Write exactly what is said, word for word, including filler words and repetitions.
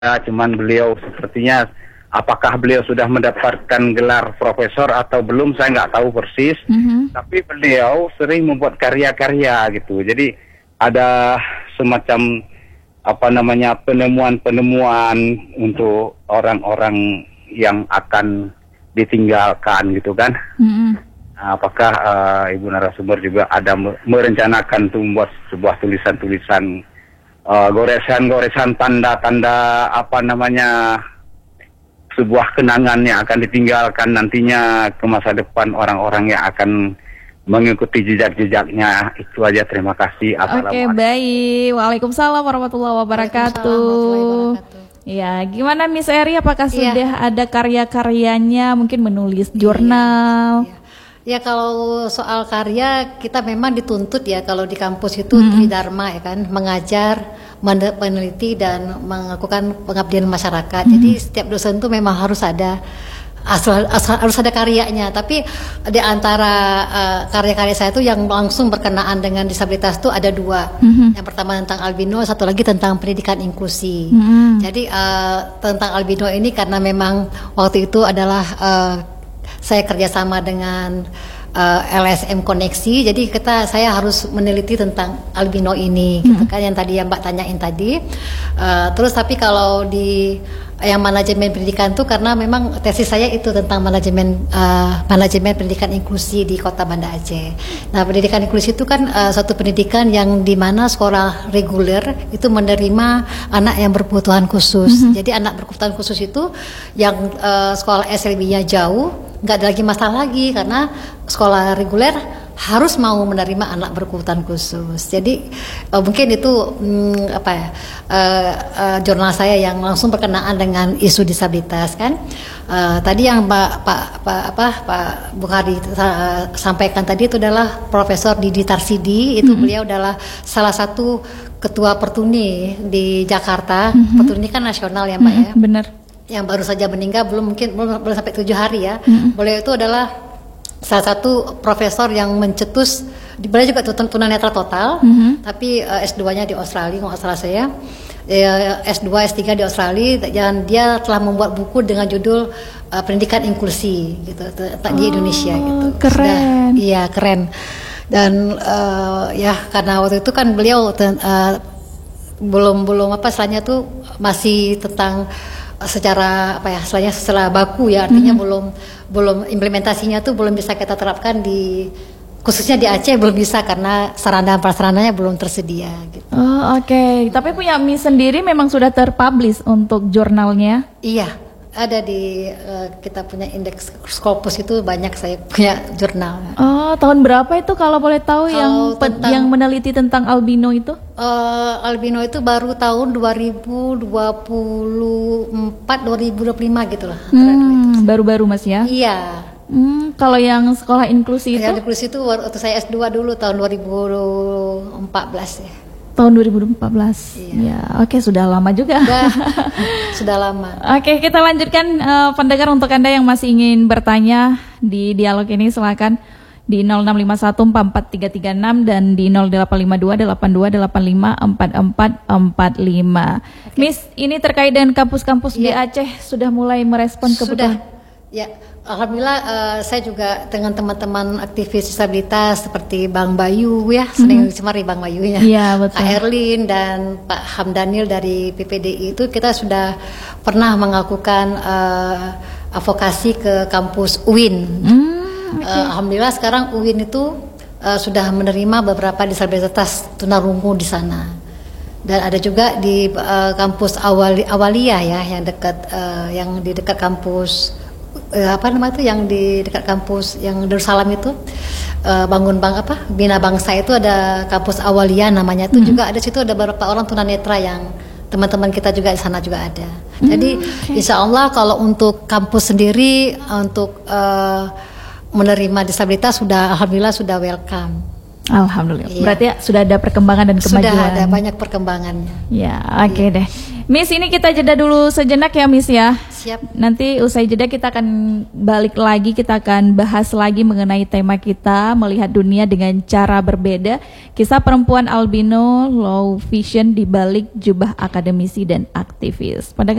Ya, cuman beliau sepertinya apakah beliau sudah mendapatkan gelar profesor atau belum, saya nggak tahu persis. Mm-hmm. Tapi beliau sering membuat karya-karya gitu. Jadi ada semacam apa namanya penemuan-penemuan untuk orang-orang yang akan ditinggalkan gitu kan. Mm-hmm. Apakah uh, Ibu narasumber juga ada merencanakan untuk membuat sebuah tulisan-tulisan, Uh, goresan-goresan tanda-tanda apa namanya sebuah kenangan yang akan ditinggalkan nantinya ke masa depan orang-orang yang akan mengikuti jejak-jejaknya. Itu aja, terima kasih. Oke, baik. Waalaikumsalam warahmatullahi wabarakatuh. Ya, gimana Miss Eri, apakah ya. sudah ada karya-karyanya, mungkin menulis jurnal? Ya. Ya, kalau soal karya kita memang dituntut ya kalau di kampus itu mm-hmm. tridharma ya kan, mengajar, meneliti dan melakukan pengabdian masyarakat. Mm-hmm. Jadi setiap dosen itu memang harus ada asal, asal harus ada karyanya. Tapi di antara uh, karya-karya saya itu yang langsung berkenaan dengan disabilitas itu ada dua. Mm-hmm. Yang pertama tentang albino, satu lagi tentang pendidikan inklusi. Mm-hmm. Jadi uh, tentang albino ini karena memang waktu itu adalah uh, saya kerjasama dengan uh, L S M Koneksi, jadi kita saya harus meneliti tentang albino ini, hmm. gitu kan, yang tadi yang Mbak tanyain tadi. Uh, terus tapi kalau di yang manajemen pendidikan tuh karena memang tesis saya itu tentang manajemen uh, manajemen pendidikan inklusi di Kota Banda Aceh. Nah, pendidikan inklusi itu kan uh, satu pendidikan yang di mana sekolah reguler itu menerima anak yang berkebutuhan khusus. Mm-hmm. Jadi anak berkebutuhan khusus itu yang uh, sekolah S L B-nya jauh, nggak ada lagi masalah lagi karena sekolah reguler harus mau menerima anak berkebutuhan khusus. Jadi uh, mungkin itu hmm, apa ya uh, uh, jurnal saya yang langsung berkenaan dengan isu disabilitas kan. Uh, tadi yang Pak Pak Pak apa Pak Bukhari uh, sampaikan tadi itu adalah Profesor Didi Tarsidi, itu mm-hmm. beliau adalah salah satu ketua Pertuni di Jakarta. Mm-hmm. Pertuni kan nasional ya Mbak mm-hmm. ya. Benar. Yang baru saja meninggal, belum mungkin belum, belum sampai tujuh hari ya. Mm-hmm. Beliau itu adalah salah satu profesor yang mencetus, beliau juga tunanetra total, mm-hmm. tapi uh, S dua-nya di Australia, kalau salah saya, uh, S dua, S tiga di Australia, dan dia telah membuat buku dengan judul uh, Pendidikan Inklusi, gitu, oh, di Indonesia, gitu. Keren. Iya, keren. Dan uh, ya karena waktu itu kan beliau uh, belum belum apa, istilahnya tuh masih tentang secara apa ya, istilahnya secara baku ya, artinya mm-hmm. belum belum implementasinya tuh belum bisa kita terapkan di khususnya di Aceh, belum bisa karena sarana prasarananya belum tersedia gitu. Oh, oke. Okay. Tapi punya Miss sendiri memang sudah terpublish untuk jurnalnya? Iya. Ada di uh, kita punya indeks Scopus itu banyak saya punya jurnal. Oh, tahun berapa itu kalau boleh tahu, kalau yang tentang, yang meneliti tentang albino itu? Uh, albino itu baru tahun dua ribu dua puluh empat dua ribu dua puluh lima gitu lah. Hmm, baru-baru Mas ya? Iya. Hmm, kalau yang sekolah inklusi itu? Yang inklusi itu waktu saya S dua dulu tahun dua ribu empat belas ya. Tahun dua ribu empat belas. Iya. Ya, oke, okay, sudah lama juga. Sudah, sudah lama. Oke, okay, kita lanjutkan uh, pendengar, untuk Anda yang masih ingin bertanya di dialog ini silakan di nol enam lima satu empat empat tiga tiga enam dan di nol delapan lima dua delapan dua delapan lima empat empat empat lima. Okay. Miss, ini terkait dengan kampus-kampus ya. Di Aceh sudah mulai merespon kebutuhan. Sudah. Ya, alhamdulillah uh, saya juga dengan teman-teman aktivis disabilitas seperti Bang Bayu ya, mm-hmm. sering dicemari Bang Bayu ya, ya betul. Kak Erlin dan Pak Hamdanil dari P P D I itu kita sudah pernah melakukan uh, advokasi ke kampus U I N. Mm, okay. uh, alhamdulillah sekarang U I N itu uh, sudah menerima beberapa disabilitas tunarungu di sana. Dan ada juga di uh, kampus Awali, Awalia ya, yang dekat uh, yang di dekat kampus uh, apa namanya itu, yang di dekat kampus yang Darussalam itu, uh, bangun bang apa Bina Bangsa itu ada kampus Awalia namanya itu, mm-hmm. juga ada situ ada beberapa orang tunanetra yang teman-teman kita juga di sana juga ada. Mm-hmm. Jadi okay. Insya Allah kalau untuk kampus sendiri untuk uh, menerima disabilitas sudah alhamdulillah sudah welcome. Alhamdulillah. Iya. Berarti ya, sudah ada perkembangan dan kemajuan. Sudah ada banyak perkembangannya. Ya, oke okay iya. deh. Miss, ini kita jeda dulu sejenak ya Miss ya. Siap. Nanti usai jeda kita akan balik lagi, kita akan bahas lagi mengenai tema kita, melihat dunia dengan cara berbeda. Kisah perempuan albino low vision di balik jubah akademisi dan aktivis. Pendengar